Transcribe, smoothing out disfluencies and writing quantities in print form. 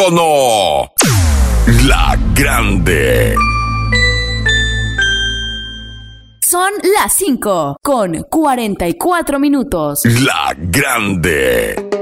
¿O no? La Grande. Son las 5 con 44 minutos. La Grande.